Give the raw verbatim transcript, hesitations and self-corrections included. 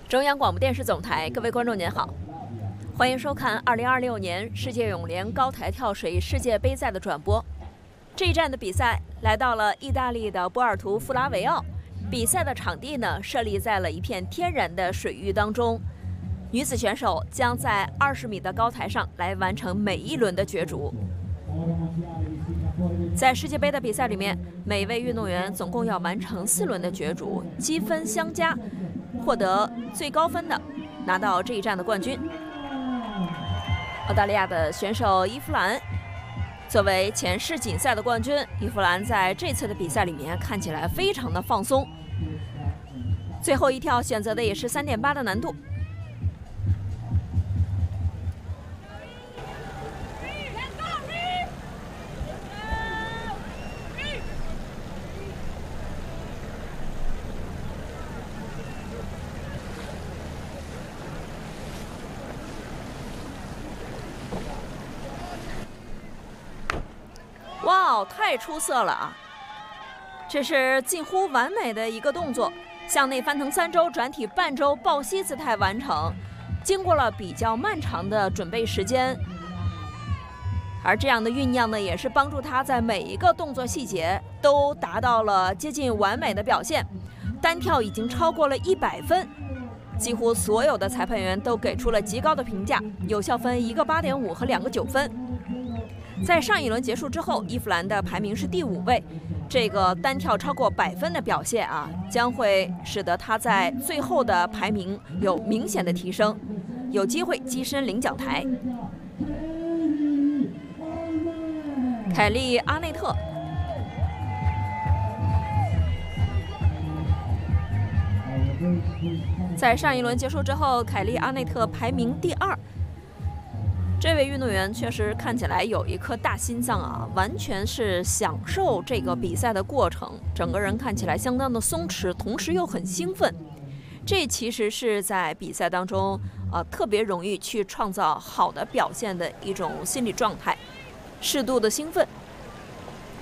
中央广播电视总台，各位观众您好，欢迎收看二零二六年世界泳联高台跳水世界杯赛的转播。这一站的比赛来到了意大利的波尔图弗拉维奥，比赛的场地呢设立在了一片天然的水域当中。女子选手将在二十米的高台上来完成每一轮的角逐。在世界杯的比赛里面，每位运动员总共要完成四轮的角逐，积分相加，获得最高分的拿到这一站的冠军。澳大利亚的选手伊夫兰作为前世锦赛的冠军，伊夫兰在这次的比赛里面看起来非常的放松。最后一跳选择的也是 三点八 的难度。哇，太出色了啊！这是近乎完美的一个动作，向内翻腾三周，转体半周，抱膝姿态完成。经过了比较漫长的准备时间，而这样的酝酿呢，也是帮助他在每一个动作细节都达到了接近完美的表现。单跳已经超过了一百分，几乎所有的裁判员都给出了极高的评价，有效分一个八点五和两个九分。在上一轮结束之后，伊夫兰的排名是第五位，这个单跳超过百分的表现啊，将会使得他在最后的排名有明显的提升，有机会跻身领奖台。凯利阿内特在上一轮结束之后，凯利阿内特排名第二。这位运动员确实看起来有一颗大心脏啊，完全是享受这个比赛的过程，整个人看起来相当的松弛，同时又很兴奋。这其实是在比赛当中，呃，特别容易去创造好的表现的一种心理状态，适度的兴奋